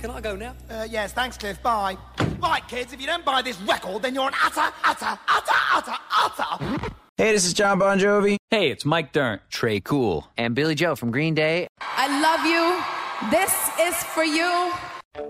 Can I go now? Yes, thanks, Cliff. Bye. Right, kids, if you don't buy this record, then you're an utter. Hey, this is John Bon Jovi. Hey, it's Mike Dirnt, Trey Cool, and Billy Joe from Green Day. I love you. This is for you.